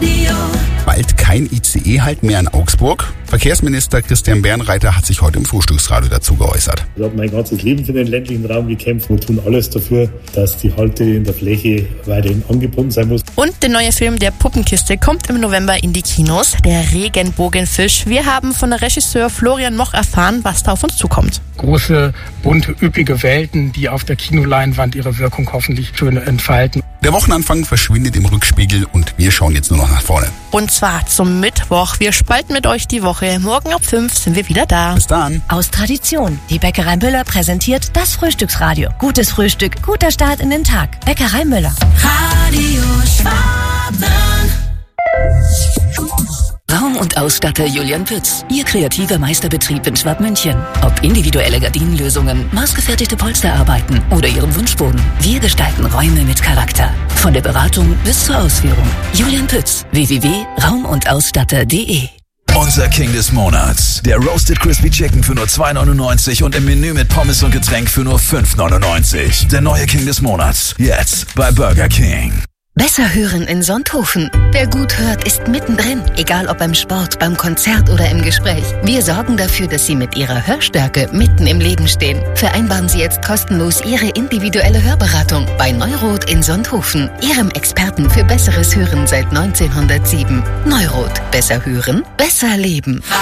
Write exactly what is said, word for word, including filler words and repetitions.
Radio. Bald kein I C E-Halt mehr in Augsburg. Verkehrsminister Christian Bärnreiter hat sich heute im Frühstücksradio dazu geäußert. Ich habe mein ganzes Leben für den ländlichen Raum gekämpft und tun alles dafür, dass die Halte in der Fläche weiterhin angebunden sein muss. Und der neue Film Der Puppenkiste kommt im November in die Kinos, der Regenbogenfisch. Wir haben von Regisseur Florian Moch erfahren, was da auf uns zukommt. Große, bunte, üppige Welten, die auf der Kinoleinwand ihre Wirkung hoffentlich schön entfalten. Der Wochenanfang verschwindet im Rückspiegel und wir schauen jetzt nur noch nach vorne. Und zwar zum Mittwoch. Wir spalten mit euch die Woche. Morgen ab fünf sind wir wieder da. Bis dann. Aus Tradition. Die Bäckerei Müller präsentiert das Frühstücksradio. Gutes Frühstück, guter Start in den Tag. Bäckerei Müller. Radio Schwaben. Raum- und Ausstatter Julian Pütz. Ihr kreativer Meisterbetrieb in Schwabmünchen. Ob individuelle Gardinenlösungen, maßgefertigte Polsterarbeiten oder Ihren Wunschboden. Wir gestalten Räume mit Charakter. Von der Beratung bis zur Ausführung. Julian Pütz. w w w punkt raum und ausstatter punkt d e. Unser King des Monats. Der Roasted Crispy Chicken für nur zwei neunundneunzig und im Menü mit Pommes und Getränk für nur fünf neunundneunzig. Der neue King des Monats. Jetzt bei Burger King. Besser hören in Sonthofen. Wer gut hört, ist mittendrin. Egal ob beim Sport, beim Konzert oder im Gespräch. Wir sorgen dafür, dass Sie mit Ihrer Hörstärke mitten im Leben stehen. Vereinbaren Sie jetzt kostenlos Ihre individuelle Hörberatung bei Neurot in Sonthofen. Ihrem Experten für besseres Hören seit neunzehnhundertsieben. Neurot. Besser hören, besser leben.